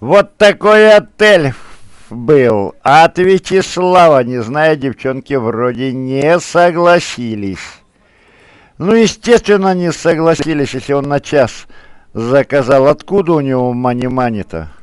Вот такой отель был. А от Вячеслава, не зная, девчонки вроде не согласились. Ну, естественно, не согласились, если он на час заказал. Откуда у него мани-мани-то?